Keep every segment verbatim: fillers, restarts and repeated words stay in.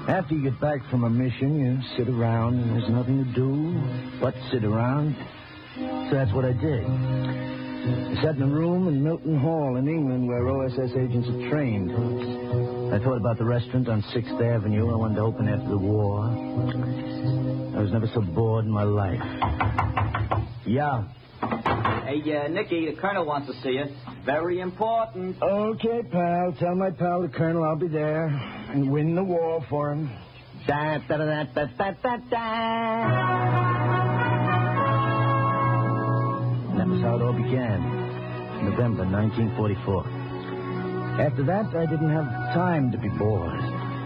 After you get back from a mission, you sit around and there's nothing to do but sit around. So that's what I did. I sat in a room in Milton Hall in England where O S S agents are trained. I thought about the restaurant on sixth Avenue I wanted to open after the war. I was never so bored in my life. Yeah. Hey, uh, Nicky, the Colonel wants to see you. Very important. Okay, pal. Tell my pal, the Colonel, I'll be there and win the war for him. Da da da da da da da. That was how it all began. November nineteen forty-four. After that, I didn't have time to be bored.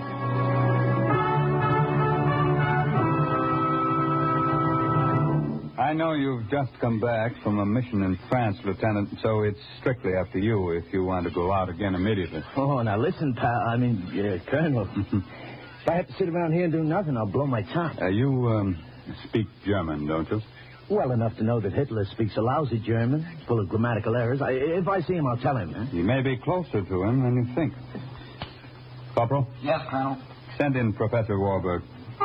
I know you've just come back from a mission in France, Lieutenant, so it's strictly up to you if you want to go out again immediately. Oh, now listen, pal. I mean, uh, Colonel. If I have to sit around here and do nothing, I'll blow my top. Uh, you um, speak German, don't you? Well enough to know that Hitler speaks a lousy German, full of grammatical errors. I, if I see him, I'll tell him. Huh? You may be closer to him than you think. Corporal? Yes, Colonel. Send in Professor Warburg.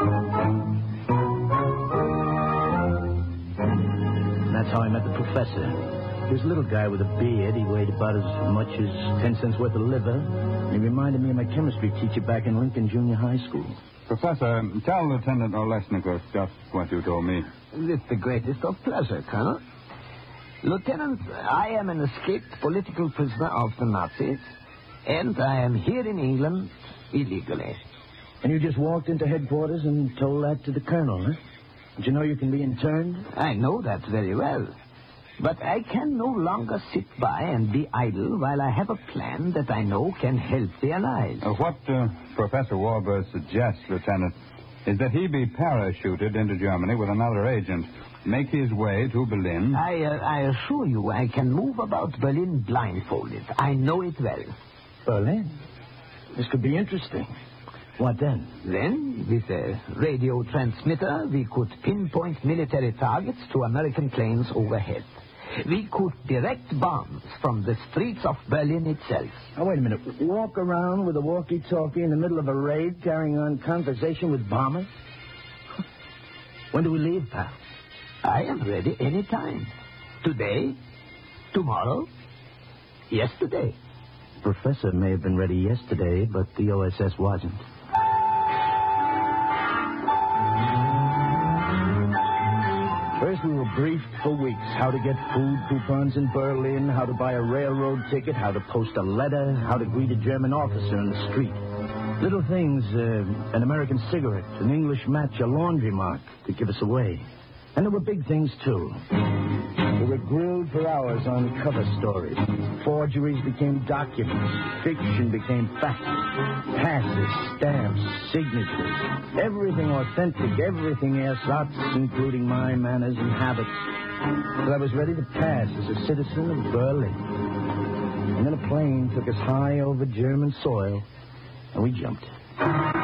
That's how I met the professor. He was a little guy with a beard. He weighed about as much as ten cents worth of liver. He reminded me of my chemistry teacher back in Lincoln Junior High School. Professor, tell Lieutenant Olesnikov just what you told me. With the greatest of pleasure, Colonel. Lieutenant, I am an escaped political prisoner of the Nazis, and I am here in England illegally. And you just walked into headquarters and told that to the Colonel, huh? Did you know you can be interned? I know that very well. But I can no longer sit by and be idle while I have a plan that I know can help the Allies. Uh, what uh, Professor Warburg suggests, Lieutenant, is that he be parachuted into Germany with another agent, make his way to Berlin. I, uh, I assure you I can move about Berlin blindfolded. I know it well. Berlin? This could be interesting. What then? Then, with a radio transmitter, we could pinpoint military targets to American planes overhead. We could direct bombs from the streets of Berlin itself. Oh, wait a minute. Walk around with a walkie-talkie in the middle of a raid carrying on conversation with bombers? When do we leave, pal? I am ready any time. Today, tomorrow, yesterday. Professor may have been ready yesterday, but the O S S wasn't. First, we were briefed for weeks how to get food coupons in Berlin, how to buy a railroad ticket, how to post a letter, how to greet a German officer in the street. Little things, uh, an American cigarette, an English match, a laundry mark could give us away. And there were big things, too. We were grilled for hours on cover stories. Forgeries became documents. Fiction became fact. Passes, stamps, signatures. Everything authentic, everything ersatz, including my manners and habits. But I was ready to pass as a citizen of Berlin. And then a plane took us high over German soil, and we jumped.